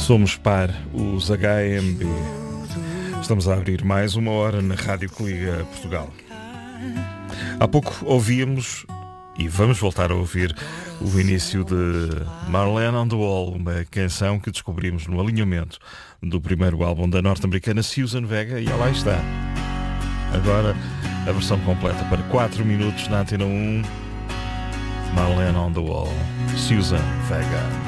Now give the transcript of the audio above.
Somos par, os HMB. Estamos a abrir mais uma hora na Rádio que Liga Portugal. Há pouco ouvíamos, e vamos voltar a ouvir, o início de Marlene on the Wall, uma canção que descobrimos no alinhamento do primeiro álbum da norte-americana Suzanne Vega, e ela lá está. Agora a versão completa para 4 minutos na Antena 1. Marlene on the Wall, Suzanne Vega.